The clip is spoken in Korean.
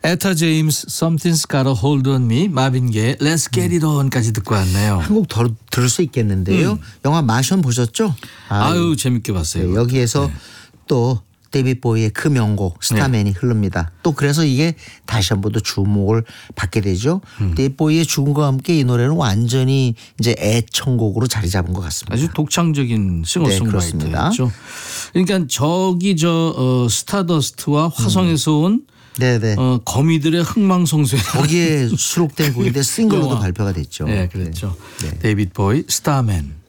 에타 제임스 Something's Got a Hold on Me, 마빈 게이 Let's Get It On까지 듣고 왔네요. 한 곡 더 들을 수 있겠는데요. 영화 마션 보셨죠? 아유 재밌게 봤어요. 네, 여기에서 또 데이빗 보이의 그 명곡 스타맨이 흐릅니다. 또 그래서 이게 다시 한 번 더 주목을 받게 되죠. 데이빗 보이의 죽음과 함께 이 노래는 완전히 이제 애청곡으로 자리 잡은 것 같습니다. 아주 독창적인 싱어송라이터였죠. 그러니까 저기 스타더스트와 화성에서 온 네네. 거미들의 흥망성쇠. 거기에 수록된 곡인데 싱글로도 발표가 됐죠. 네, 그렇죠. 네. 데이빗 보이, 스타맨.